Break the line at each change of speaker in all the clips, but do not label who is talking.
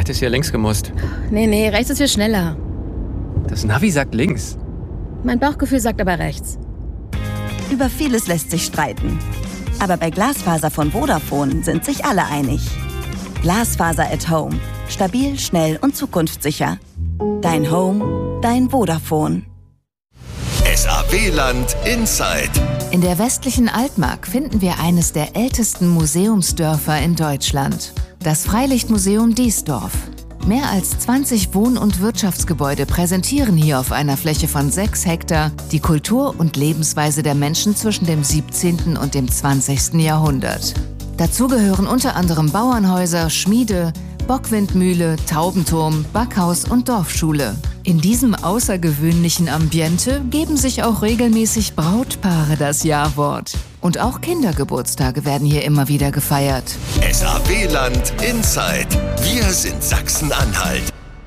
hättest hier links gemusst.
Nee, rechts ist viel schneller.
Das Navi sagt links.
Mein Bauchgefühl sagt aber rechts.
Über vieles lässt sich streiten. Aber bei Glasfaser von Vodafone sind sich alle einig. Glasfaser at Home. Stabil, schnell und zukunftssicher. Dein Home, dein Vodafone.
SAW-Land Inside.
In der westlichen Altmark finden wir eines der ältesten Museumsdörfer in Deutschland. Das Freilichtmuseum Diesdorf. Mehr als 20 Wohn- und Wirtschaftsgebäude präsentieren hier auf einer Fläche von 6 Hektar die Kultur und Lebensweise der Menschen zwischen dem 17. und dem 20. Jahrhundert. Dazu gehören unter anderem Bauernhäuser, Schmiede, Bockwindmühle, Taubenturm, Backhaus und Dorfschule. In diesem außergewöhnlichen Ambiente geben sich auch regelmäßig Brautpaare das Ja-Wort. Und auch Kindergeburtstage werden hier immer wieder gefeiert.
SAW-Land Inside. Wir sind Sachsen-Anhalt.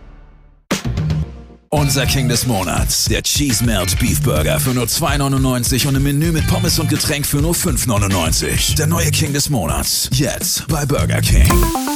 Unser King des Monats, der Cheese Melt Beef Burger für nur 2,99 und ein Menü mit Pommes und Getränk für nur 5,99. Der neue King des Monats, jetzt bei Burger King.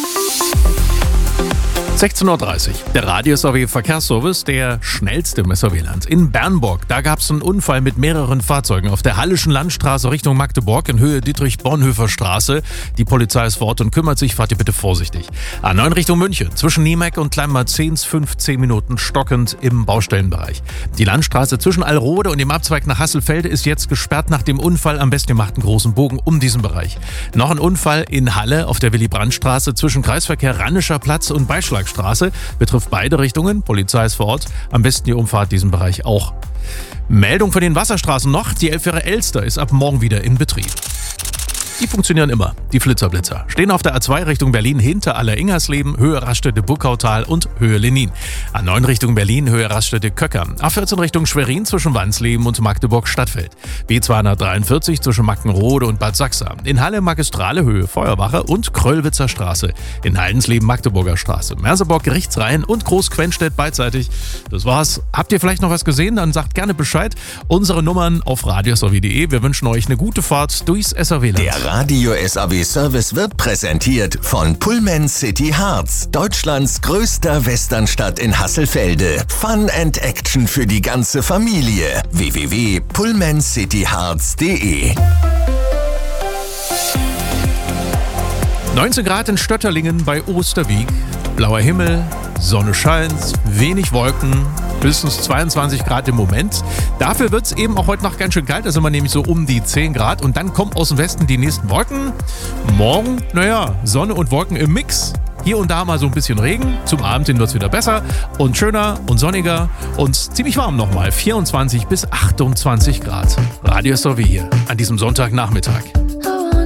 16.30 Uhr. Der Radio-SAW-Verkehrsservice, der schnellste im SAW-Land. In Bernburg, da gab es einen Unfall mit mehreren Fahrzeugen auf der Hallischen Landstraße Richtung Magdeburg in Höhe Dietrich-Bonhoeffer-Straße. Die Polizei ist vor Ort und kümmert sich, fahrt ihr bitte vorsichtig. A9 Richtung München, zwischen Niemeck und Kleinmarzens 15 Minuten stockend im Baustellenbereich. Die Landstraße zwischen Allrode und dem Abzweig nach Hasselfelde ist jetzt gesperrt nach dem Unfall. Am besten ihr macht einen großen Bogen um diesen Bereich. Noch ein Unfall in Halle auf der Willy-Brandt-Straße zwischen Kreisverkehr Rannischer Platz und Beischlag Straße, betrifft beide Richtungen. Polizei ist vor Ort. Am besten die Umfahrt diesen Bereich auch. Meldung von den Wasserstraßen noch. Die Elbfähre Elster ist ab morgen wieder in Betrieb. Die funktionieren immer, die Flitzerblitzer. Stehen auf der A2 Richtung Berlin hinter Aller-Ingersleben, Höhe Raststätte Buckautal und Höhe Lenin. A9 Richtung Berlin, Höhe Raststätte Köcker. A14 Richtung Schwerin zwischen Wansleben und Magdeburg-Stadtfeld. B243 zwischen Mackenrode und Bad Sachsa. In Halle Magistrale Höhe Feuerwache und Kröllwitzer Straße. In Haldensleben Magdeburger Straße. Merseburg Gerichtsreihen und Großquenstedt beidseitig. Das war's. Habt ihr vielleicht noch was gesehen? Dann sagt gerne Bescheid. Unsere Nummern auf radiosaw.de. Wir wünschen euch eine gute Fahrt durchs SAW-Land.
Der Radio SAW Service wird präsentiert von Pullman City Harz, Deutschlands größter Westernstadt in Hasselfelde. Fun and Action für die ganze Familie. www.pullmancityharz.de
19 Grad in Stötterlingen bei Osterwiek. Blauer Himmel, Sonne scheint, wenig Wolken, höchstens 22 Grad im Moment. Dafür wird es eben auch heute Nacht ganz schön kalt, da sind wir nämlich so um die 10 Grad. Und dann kommen aus dem Westen die nächsten Wolken. Morgen, Sonne und Wolken im Mix. Hier und da mal so ein bisschen Regen. Zum Abend hin wird es wieder besser und schöner und sonniger und ziemlich warm nochmal. 24 bis 28 Grad. Radio SAW hier an diesem Sonntagnachmittag.